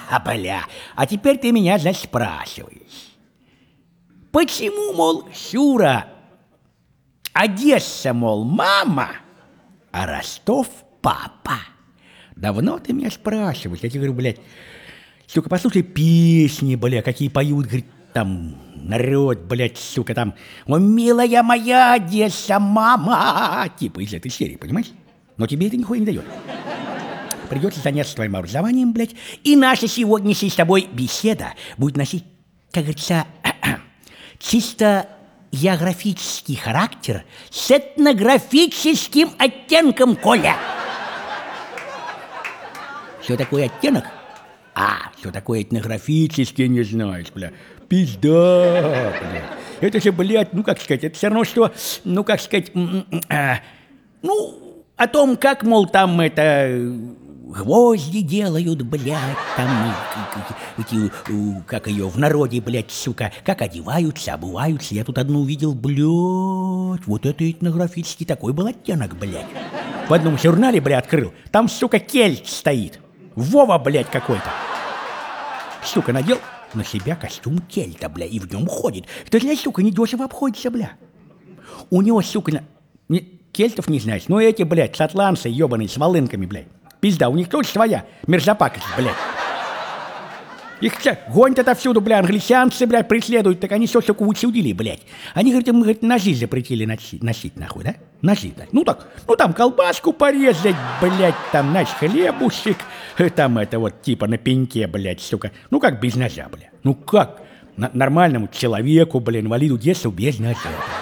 бля, а теперь ты меня, значит, спрашиваешь. Почему, мол, Шура, Одесса, мол, мама, а Ростов папа? Давно ты меня спрашиваешь? Я тебе говорю, блядь, сука, послушай песни, бля, какие поют, говорит, там, народ, блядь, сука, там, о, милая моя Одесса, мама, типа из этой серии, понимаешь? Но тебе это нихуя не дает. Придется заняться твоим образованием, блядь, и наша сегодняшняя с тобой беседа будет носить, как говорится, чисто географический характер с этнографическим оттенком, Коля. Что такое оттенок? Что такое этнографический, не знаешь, бля. Пизда, бля. Это же, блядь, ну, как сказать, это все равно, что, ну, как сказать, о том, как, мол, там это... Гвозди делают, блядь, там, как ее в народе, блядь, сука, как одеваются, обуваются. Я тут одну увидел, блядь, вот это этнографический такой был оттенок, блядь. В одном журнале, блядь, открыл, там, сука, кельт стоит. Вова, блядь, какой-то. Сука, надел на себя костюм кельта, бля, и в нем ходит. Это, знаешь, сука, недешево обходится, бля. У него, сука, кельтов не знаешь, но эти, блядь, шотландцы, ебаные, с волынками, блядь. Пизда, у них тоже своя мерзопакость, блядь. Их гонят отовсюду, бля, англичанцы, блядь, преследуют, так они все, сука, учудили, блядь. Они, говорят, им, говорят, ножи запретили носить, нахуй, да? Ножи, да? Ну так, ну там колбаску порезать, блядь, там, знаешь, хлебушек, там это вот типа на пеньке, блядь, сука. Ну как без ножа, блядь? Ну как нормальному человеку, блядь, инвалиду детства без ножа,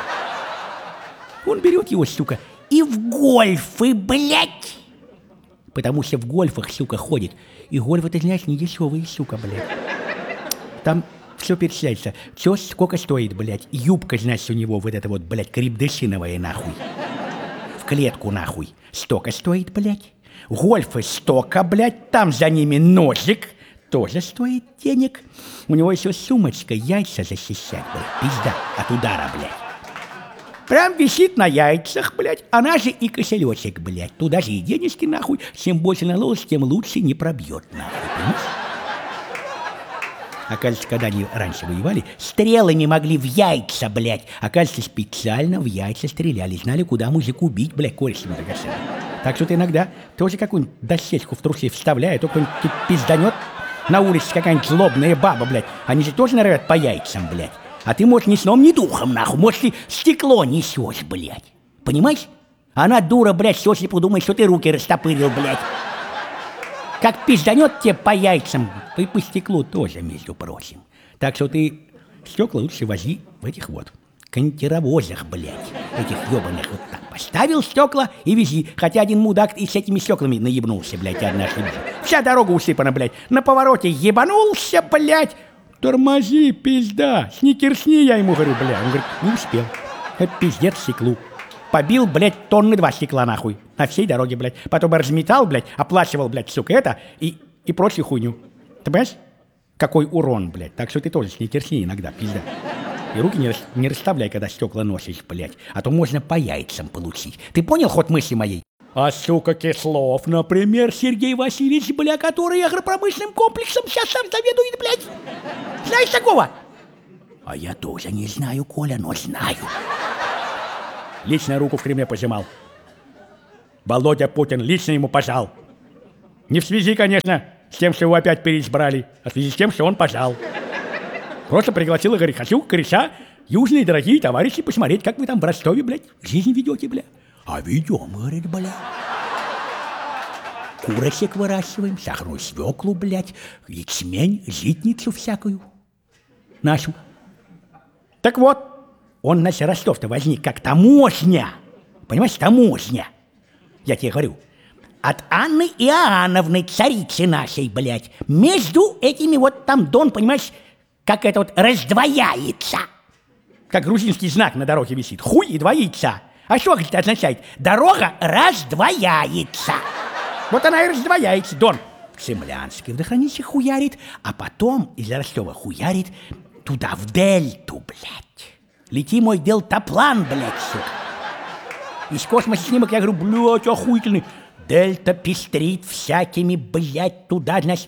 блядь? Он берет его, сука, и в гольфы, блядь. Потому что в гольфах, сука, ходит. И гольфы, ты знаешь, не дешевые, сука, блядь. Там все перечисляется. Все сколько стоит, блядь. Юбка, значит, у него вот эта вот, блядь, крепдышиновая, нахуй. В клетку, нахуй. Столько стоит, блядь. Гольфы столько, блядь. Там за ними ножик. Тоже стоит денег. У него еще сумочка, яйца защищать, блядь. Пизда от удара, блядь. Прям висит на яйцах, блядь, она же и кошелечек, блядь. Туда же и денежки, нахуй. Чем больше наложишь, тем лучше не пробьет, нахуй, понимаешь? Оказывается, когда они раньше воевали, стрелами могли в яйца, блядь. Оказывается, специально в яйца стреляли. Знали, куда мужику бить, блядь, короче, драгоценный. Так что ты иногда тоже какую-нибудь дощечку в трусы вставляй, то кто-нибудь пизданет на улице какая-нибудь злобная баба, блядь. Они же тоже норовят по яйцам, блядь. А ты, может, ни сном, ни духом, нахуй. Может, ты стекло несешь, блядь. Понимаешь? Она дура, блядь, сослепу думает, что ты руки растопырил, блядь. Как пизданет тебе по яйцам, и по стеклу тоже, между прочим. Так что ты стекла лучше вози в этих вот контировозах, блядь. Этих ебаных вот так. Поставил стекла и вези. Хотя один мудак и с этими стеклами наебнулся, блядь, однажды. Вся дорога усыпана, блядь. На повороте ебанулся, блядь. Тормози, пизда, сникерсни, я ему говорю, бля. Он говорит, не успел. Это пиздец стеклу. Побил, блядь, тонны 2 стекла, нахуй. На всей дороге, блядь. Потом разметал, блядь, оплачивал, блядь, сука, это и прочую хуйню. Ты понимаешь? Какой урон, блядь. Так что ты тоже сникерсни иногда, пизда. И руки не расставляй, когда стекла носишь, блядь. А то можно по яйцам получить. Ты понял ход мысли моей? А, сука, Кислов, например, Сергей Васильевич, бля, который агропромышленным комплексом сейчас сам заведует, блядь. Знаешь такого? А я тоже не знаю, Коля, но знаю. Лично руку в Кремле пожимал. Володя Путин лично ему пожал. Не в связи, конечно, с тем, что его опять переизбрали, а в связи с тем, что он пожал. Просто пригласил и говорит, хочу, кореша, южные дорогие товарищи, посмотреть, как вы там в Ростове, блядь, жизнь ведете, блядь. А ведем, говорит, бля. Курочек выращиваем, сахарную свеклу, блядь, ячмень, житницу всякую. Нашу. Так вот, он, значит, Ростов-то возник как таможня. Понимаешь, таможня. Я тебе говорю, от Анны Иоанновны, царицы нашей, блядь, между этими вот там Дон, понимаешь, как это вот раздвояется. Как грузинский знак на дороге висит. Хуй и 2 яйца. А что это означает? Дорога раздвояется. Вот она и раздвояется, Дон. В Цимлянске водохранилище хуярит, а потом из Ростова хуярит туда, в дельту, блядь. Лети, мой дельтаплан, блядь, сука. Из космоса снимок, я говорю, блядь, охуительный. Дельта пестрит всякими, блядь, туда, значит,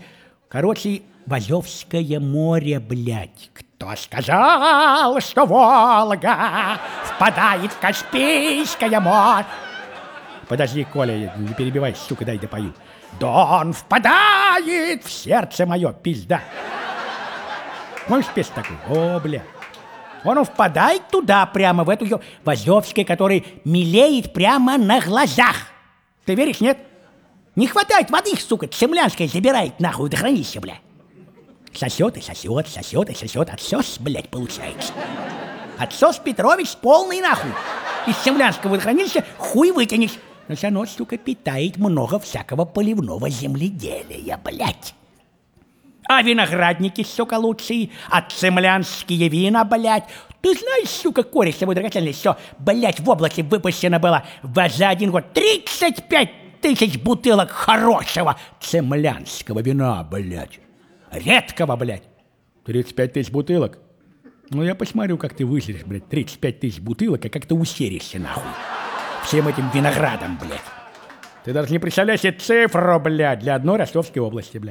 Короче, в море, блядь. Кто сказал, что Волга впадает в Каспийское море? Подожди, Коля, не перебивай, сука, дай допою. Дон впадает в сердце мое, пизда. Помнишь песню такую? О, бля. Он впадает туда, прямо в эту в Азовской, который мелеет прямо на глазах. Ты веришь, нет? Не хватает воды, сука, Цемлянская забирает нахуй водохранилище, бля. Сосет и сосет, сосет и сосет. Отсос, блядь, получается. Отсос Петрович полный нахуй. Из Цемлянского водохранилища хуй вытянешь. Но все равно, сука, питает много всякого поливного земледелия, блядь. А виноградники, сука, лучшие, а цемлянские вина, блядь. Ты знаешь, сука, коричневую драгоценность, все, блядь, в области выпущено было за 1 год 35 000 бутылок хорошего цемлянского вина, блядь. Редкого, блядь. 35 000 бутылок? Ну, я посмотрю, как ты выживешь, блядь, 35 000 бутылок, и как ты усеришься, нахуй. Всем этим виноградом, блядь. Ты даже не представляешь себе цифру, блядь, для одной Ростовской области, блядь.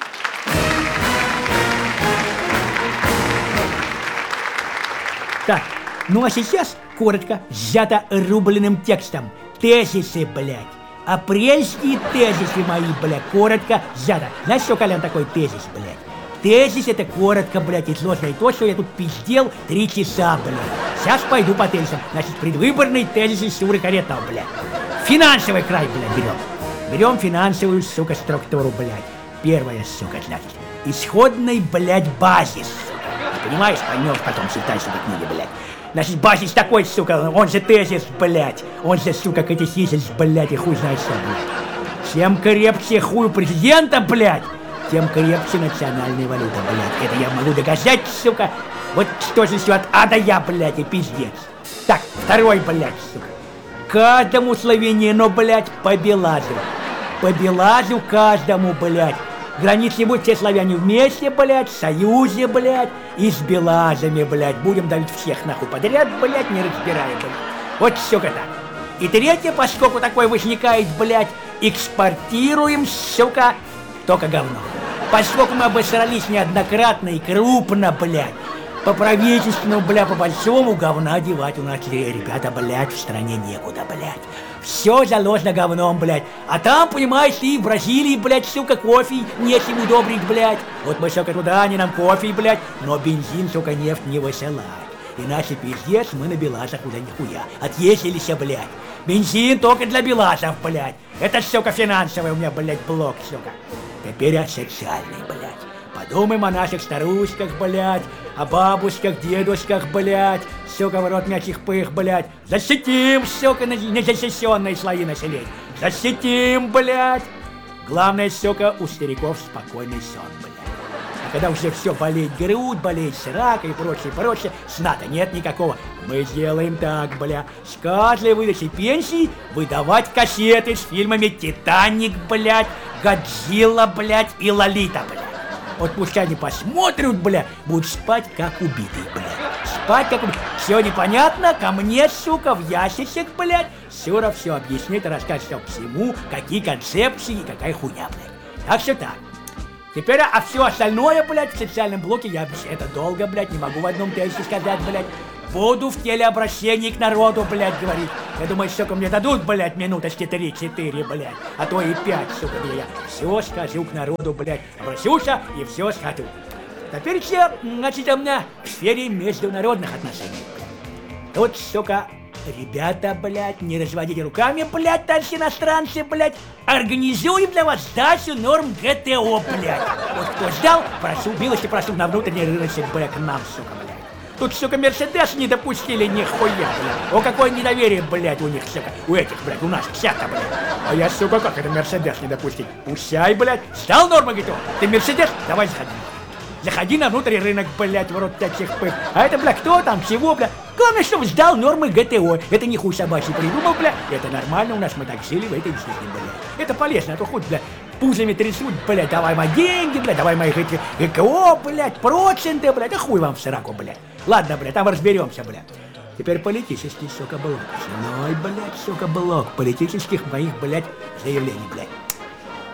Так, ну а сейчас, коротко, сжато рубленым текстом. Тезисы, блядь. Апрельские тезисы мои, блядь, коротко сжато. Знаешь, что, Колян, такой тезис, блядь? Тезис — это коротко, блядь, и сложно. И то, что я тут пиздел 3 часа, блядь. Сейчас пойду по тезисам. Значит, предвыборные тезисы Шуры Каретного, блядь. Финансовый край, блядь, берем. Берем финансовую, сука, структуру, блядь. Первая, сука, значит, исходный, блядь, базис, сука. Понимаешь, поймешь потом, читай себе книги, блядь. Значит, базис такой, сука, он же тезис, блядь. Он же, сука, катехизис, блядь, и хуй знает что, блядь. Чем крепче хуй президента, блядь, тем крепче национальная валюта, блядь. Это я могу доказать, сука. Вот что же все от А до Я, блядь, и пиздец. Так, второй, блядь, сука. Каждому славянину, блядь, по Белазу. По Белазу каждому, блядь. Границы будут все славяне вместе, блядь, в союзе, блядь, и с белазами, блядь. Будем давить всех нахуй подряд, блядь, не разбирая, блядь. Вот, сука, так. И третье, поскольку такое возникает, блядь, экспортируем, сука, только говно. Поскольку мы обосрались неоднократно и крупно, блядь, по правительственному, бля, по большому говна девать у нас, ребята, блядь, в стране некуда, блядь. Все заложено говном, блядь. А там, понимаешь, и в Бразилии, блядь, сука, кофе нечем удобрить, блядь. Вот мы, сука, туда, они нам кофе, блядь, но бензин, сука, нефть не высылают. Иначе, пиздец, мы на белазах уже нихуя. Отъездились, блядь. Бензин только для белазов, блядь. Это, сука, финансовый у меня, блядь, блок, сука. Теперь о социальной, блядь. Подумаем о наших старушках, блядь, о бабушках, дедушках, блядь, сука, в рот мячих пых, блядь. Защитим, сука, незащищенные слои населения. Защитим, блядь. Главное, сука, у стариков спокойный сон, блядь. А когда уже все болеет грудь, болеет срака и прочее, сна-то нет никакого. Мы сделаем так, бля, с каждой выдачи пенсии выдавать кассеты с фильмами «Титаник», блядь, «Годзилла», блядь, и «Лолита», блядь. Вот пускай они посмотрят, бля, будут спать как убитые, бля. Спать как убитые. Все непонятно, ко мне, сука, в ящичек, блядь. Сюра все объяснит и расскажет все всему, какие концепции и какая хуйня, блядь. Так что так. Теперь, а все остальное, блядь, в социальном блоке я это долго, блядь, не могу в одном тексте сказать, блядь. Буду в телеобращении к народу, блядь, говорить. Я думаю, сука, мне дадут, блядь, минуточки 3-4, блядь, а то и 5, сука, я все скажу к народу, блядь, обращусь и все скажу. Теперь все, значит, у меня в сфере международных отношений. Тут, сука, ребята, блядь, не разводите руками, блядь, товарищи иностранцы, блядь, организуем для вас сдачу норм ГТО, блядь. Вот кто ждал, прошу, милости прошу на внутренний рыночек, блядь, к нам, сука, блядь. Тут, сука, Мерседес не допустили нихуя, блядь. О, какое недоверие, блядь, у них, сука. У этих, блядь, у нас вся-то, блядь. А я, сука, как это Мерседес не допустить? Пущай, блядь. Сдал нормы, говорит, ты Мерседес? Давай заходи. Заходи на внутренний рынок, блядь, в рот таких пых. А это, блядь, кто там, чего, блядь? Главное, чтобы сдал нормы ГТО. Это не хуй собачий придумал, блядь. Это нормально, у нас мы так жили в этой жизни, блядь. Это полезно, а то хоть, блядь, пузами трясут, блядь, давай мои деньги, блядь, давай мои ГКО, блядь, проценты, блядь, а хуй вам в сраку, блядь. Ладно, блядь, там разберемся, блядь. Теперь политический, сука, блок. Основной, блядь, сука, блок политических моих, блядь, заявлений, блядь.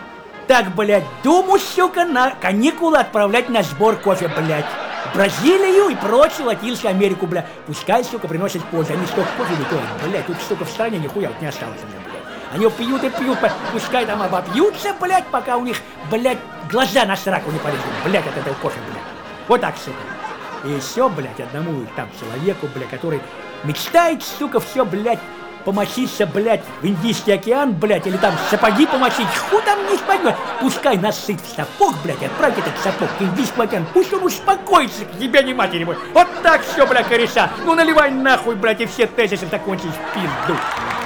так, блядь, Думу, сука, на каникулы отправлять на сбор кофе, блядь. В Бразилию и прочую Латинскую Америку, блядь. Пускай, сука, приносят пользу. Они столько кофе не тоят, блядь. Тут, сука, в стране нихуя вот не осталось у меня, блядь. Они пьют и пьют, пускай там обопьются, блядь, пока у них, блядь, глаза на сраку не полезут, блядь, от этого кофе, блядь. Вот так, сука. И все, блядь, одному там человеку, блядь, который мечтает, сука, все, блядь, помочиться, блядь, в Индийский океан, блядь, или там сапоги помочить, хуй там не поймет. Пускай насыт в сапог, блядь, отправь этот сапог к Индийскому океану, пусть он успокоится, к тебе не матери мой. Вот так все, блядь, кореша. Ну наливай нахуй, блядь, и все тезисы закончились в пизду.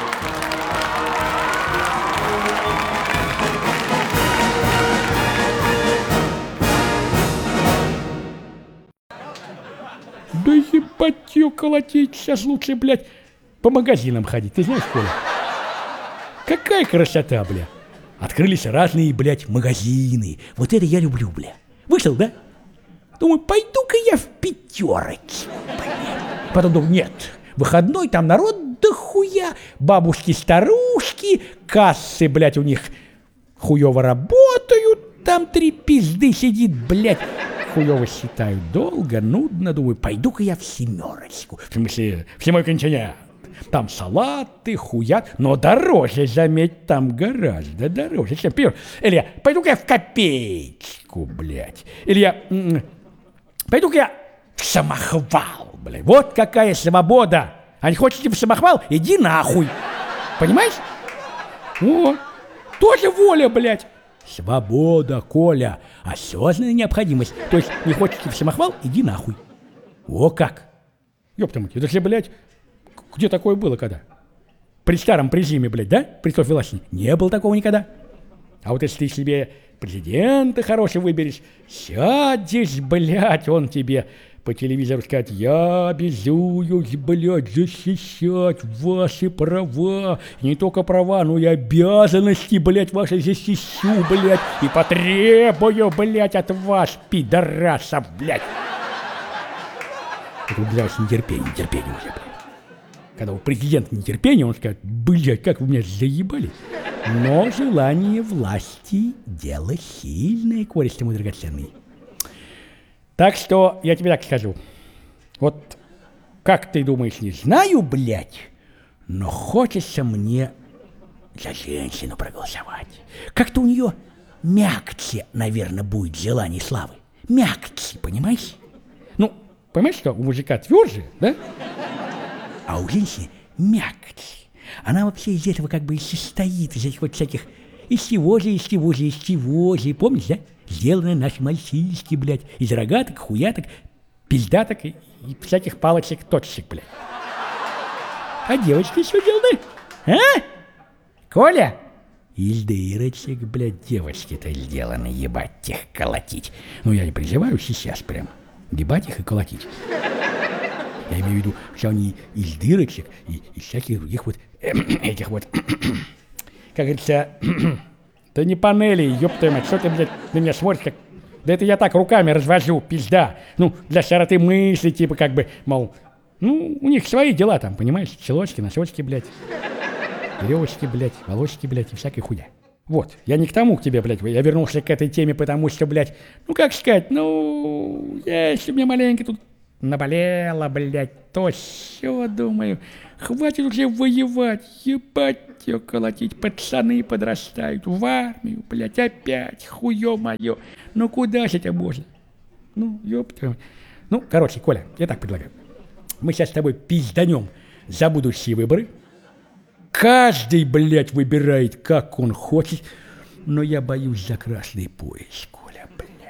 Да ебать ее колотить, сейчас лучше, блядь, по магазинам ходить, ты знаешь, Коля? Какая красота, бля. Открылись разные, блядь, магазины. Вот это я люблю, бля. Вышел, да? Думаю, пойду-ка я в пятерочку, блядь. Потом думаю, нет, выходной, там народ дохуя, бабушки-старушки, кассы, блядь, у них хуёво работают, там 3 пизды сидит, блядь. Хуёво считаю, долго, нудно, думаю, пойду-ка я в семерочку. В смысле, в седьмой континент. Там салаты, хуят, но дороже, заметь, там гораздо дороже, чем пир. Или я, пойду-ка я в копеечку, блядь. Или я, пойду-ка я в самохвал, блядь. Вот какая свобода. А не хочешь в самохвал? Иди нахуй. Понимаешь? О, тоже воля, блядь. Свобода, Коля, осознанная необходимость. То есть не хочешь в самохвал? Иди нахуй. О как. Ёпта мать, это же, блядь, где такое было когда? При старом режиме, блядь, да? При Софье Власовне? Не было такого никогда. А вот если ты себе президента хорошего выберешь, сядешь, блядь, он тебе по телевизору скажет, я обязуюсь, блядь, защищать ваши права. И не только права, но и обязанности, блядь, ваши защищу, блядь. И потребую, блядь, от вас, пидорасов, блядь. Это, блядь, нетерпение уже, блядь. Когда у президента нетерпение, он скажет, блядь, как вы меня заебали. Но желание власти – дело сильное, Коля, мой драгоценный. Так что я тебе так скажу. Вот как ты думаешь, не знаю, блядь, но хочется мне за женщину проголосовать. Как-то у нее мягче, наверное, будет желание славы. Мягче, понимаешь? Ну, понимаешь, что у мужика тверже, да? А у женщины мягче. Она вообще из этого как бы и состоит, из этих вот всяких из чего же, помнишь, да? Сделаны наши мальчишки, блядь, из рогаток, хуяток, пиздаток и всяких палочек, точек, блядь. А девочки что деланы? А? Коля? Из дырочек, блядь, девочки-то сделаны, ебать их колотить. Ну, я не призываю сейчас прям ебать их и колотить. Я имею в виду, что они из дырочек и из всяких других вот этих вот, как говорится, да не панели, ёпта мать, что ты, блядь, на меня смотришь, как... Да это я так руками развожу, пизда. Ну, для широты мысли, типа, как бы, мол, ну, у них свои дела там, понимаешь, челочки, носочки, блядь, веревочки, блядь, волосики, блядь, и всякая хуйня. Вот, я не к тому к тебе, блядь, я вернулся к этой теме, потому что, блядь, ну, как сказать, ну, если мне маленько тут наболело, блядь, то все, думаю, хватит уже воевать, ебать ее колотить, пацаны подрастают в армию, блядь, опять, хуё моё, ну куда же это можно? Ну, ёпта. Ну, короче, Коля, я так предлагаю, мы сейчас с тобой пизданем за будущие выборы, каждый, блядь, выбирает, как он хочет, но я боюсь за красный пояс, Коля, блядь.